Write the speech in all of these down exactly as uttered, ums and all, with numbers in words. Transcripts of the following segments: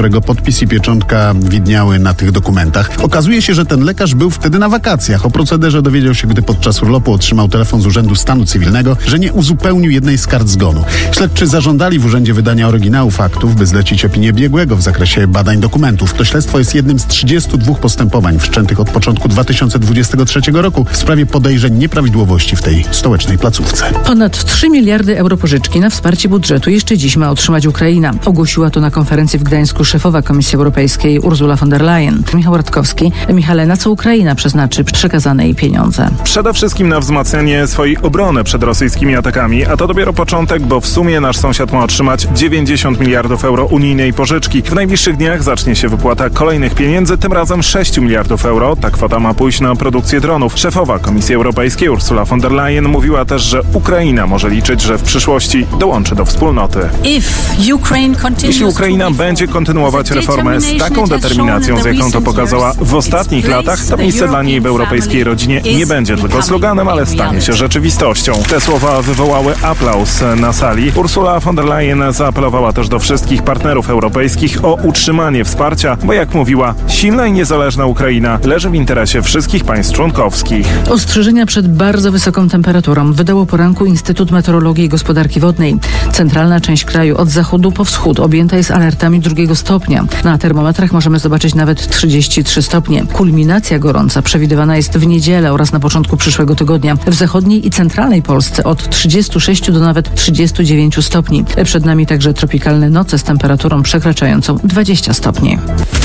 którego podpis i pieczątka widniały na tych dokumentach. Okazuje się, że ten lekarz był wtedy na wakacjach. O procederze dowiedział się, gdy podczas urlopu otrzymał telefon z Urzędu Stanu Cywilnego, że nie uzupełnił jednej z kart zgonu. Śledczy zażądali w urzędzie wydania oryginałów aktów, by zlecić opinię biegłego w zakresie badań dokumentów. To śledztwo jest jednym z trzydziestu dwóch postępowań wszczętych od początku dwa tysiące dwudziestego trzeciego roku w sprawie podejrzeń nieprawidłowości w tej stołecznej placówce. Ponad trzy miliardy euro pożyczki na wsparcie budżetu jeszcze dziś ma otrzymać Ukraina. Ogłosiła to na konferencji w Gdańsku szefowa Komisji Europejskiej Ursula von der Leyen. Michał Radkowski. Michale, na co Ukraina przeznaczy przekazane jej pieniądze? Przede wszystkim na wzmacnianie swojej obrony przed rosyjskimi atakami, a to dopiero początek, bo w sumie nasz sąsiad ma otrzymać dziewięćdziesiąt miliardów euro unijnej pożyczki. W najbliższych dniach zacznie się wypłata kolejnych pieniędzy, tym razem sześć miliardów euro. Ta kwota ma pójść na produkcję dronów. Szefowa Komisji Europejskiej Ursula von der Leyen mówiła też, że Ukraina może liczyć, że w przyszłości dołączy do wspólnoty. Jeśli Ukraina będzie kontynuować reformę z taką determinacją, z jaką to pokazała w ostatnich latach, to miejsce dla niej w europejskiej rodzinie nie będzie tylko sloganem, ale stanie się rzeczywistością. Te słowa wywołały aplauz na sali. Ursula von der Leyen zaapelowała też do wszystkich partnerów europejskich o utrzymanie wsparcia, bo jak mówiła, silna i niezależna Ukraina leży w interesie wszystkich państw członkowskich. Ostrzeżenia przed bardzo wysoką temperaturą wydało poranku Instytut Meteorologii i Gospodarki Wodnej. Centralna część kraju od zachodu po wschód objęta jest alertami drugiego stopnia. Na termometrach możemy zobaczyć nawet trzydzieści trzy stopnie. Kulminacja gorąca przewidywana jest w niedzielę oraz na początku przyszłego tygodnia. W zachodniej i centralnej Polsce od trzydziestu sześciu do nawet trzydziestu dziewięciu stopni. Przed nami także tropikalne noce z temperaturą przekraczającą dwadzieścia stopni.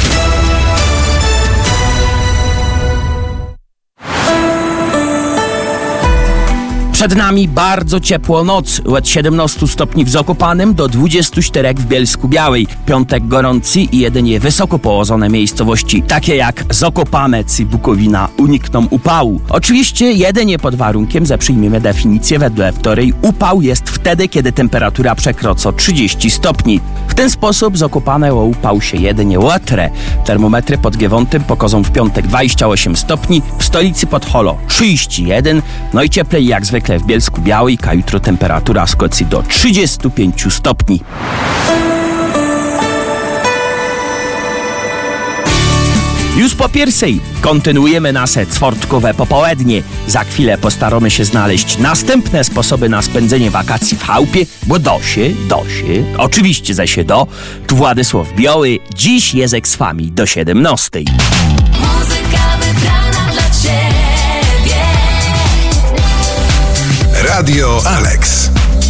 Przed nami bardzo ciepło noc, od siedemnastu stopni w Zakopanem do dwudziestu czterech w Bielsku-Białej. Piątek gorący i jedynie wysoko położone miejscowości, takie jak Zakopanec i Bukowina, unikną upału. Oczywiście jedynie pod warunkiem, że przyjmiemy definicję, wedle której upał jest wtedy, kiedy temperatura przekroczy trzydzieści stopni. W ten sposób Zakopane o upał się jedynie łotre. Termometry pod Giewątym pokażą w piątek dwadzieścia osiem stopni, w stolicy pod Holo trzydzieści jeden, no i cieplej jak zwykle w Bielsku-Białej, a jutro temperatura skoczy do trzydziestu pięciu stopni. Już po pierwszej kontynuujemy nasze czwartkowe popołudnie. Za chwilę postaramy się znaleźć następne sposoby na spędzenie wakacji w chałupie, bo do się, do się, oczywiście za się do. Tu Władysław Biały, dziś Jezek z wami do siedemnastej. Muzyka wybrana dla ciebie. Radio Alex.